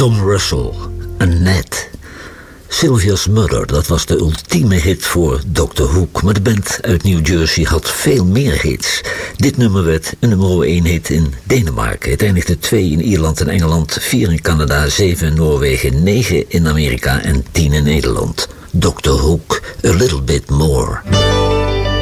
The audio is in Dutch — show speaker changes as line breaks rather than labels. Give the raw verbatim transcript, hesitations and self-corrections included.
Tom Russell, Annette. Sylvia's Mother, dat was de ultieme hit voor doctor Hook. Maar de band uit New Jersey had veel meer hits. Dit nummer werd een nummer één hit in Denemarken. Het eindigde twee in Ierland en Engeland, vier in Canada, zeven in Noorwegen, negen in Amerika en tien in Nederland. doctor Hook, A Little Bit More.